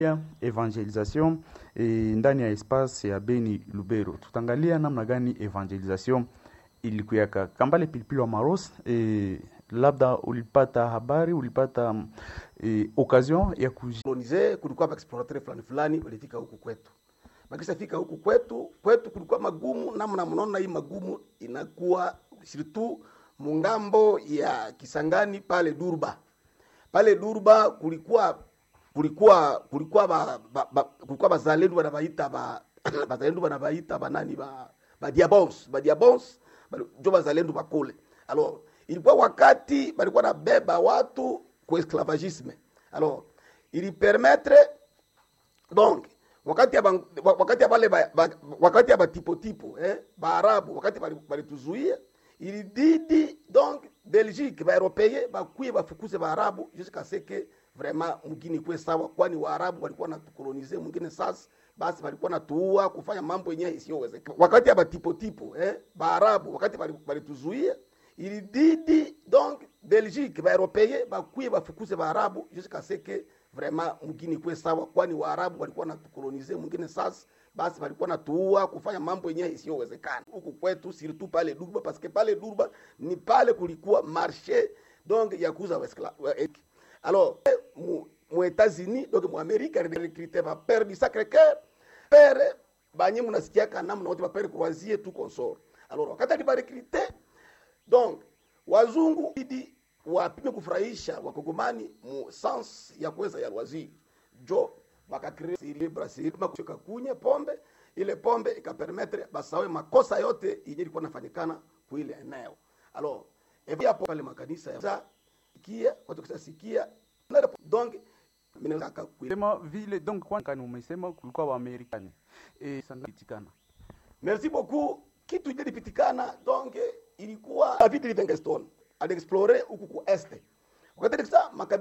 ya evangelisation ndani ya espace ya Beni Lubero. Tutaangalia namna gani evangelisation ilikuyaka. Kambale Pilipili wa Maros, labda ulipata habari, ulipata occasion ya kujikolonize. Kulikuwa ba explorateur fulani walifika huku kwetu. Makisha fika huku kwetu kulikuwa magumu, namna mnaona hii magumu inakuwa surtout mungambo ya Kisangani pale Durba. Pale Durba kulikuwa bazalendo wanabaita banani ba diabons jo bazalendo bakole. Alors ilikuwa wakati balikuwa na beba watu kwa esclavagisme. Alors ili permettre donc wakati ya tipo Baarabu wakati balituzuia ilibidi donc Belgique ba européen bakuye bafukuze Baarabu jusqu'à ce que vraiment mgini kwe sawa, kwani Waarabu walikuwa natukolonize mwingine. Sasa basi walikuwa natuua kufanya mambo yenyewe isiyowezekana. Wakati ya tipo Baarabu wakati balituzuia ilibidi donc Belgique ba européen bakuye bafukuze Baarabu jusqu'à ce que vraiment mgini kwe sawa, kwani Waarabu walikuwa natukolonize mwingine. Sasa basi walikuwa natuua kufanya mambo yenyewe isiyowezekana huku kwetu, surtout pale Durba, parce que pale Durba ni pale kulikuwa marché donc ya kuuza esclaves. Alors mu États-Unis donc mu Amerika recruter ba père du Sacré-Cœur, père banyi munasikia kana mna wote ba père croisier tout consort. Alors wakati ba recruter donc wazungu idi wapime kufurahisha wakongomani mu sens ya kuweza ya waziri jo wakakrea ile Brazil makushika kunye pombe, ile pombe ikapermettre basawe makosa yote yenye ilikuwa nafanyikana kwa ile eneo. Alors hapo pale makanisa ya sikia watu kusasikia donc minataka kusema vile donc kwa kani umesema kulikuwa wa Amerikani sangitikana. Merci beaucoup. Kitu ilipitikana donc ilikuwa David Livingstone aliexplorer huku ku este wakati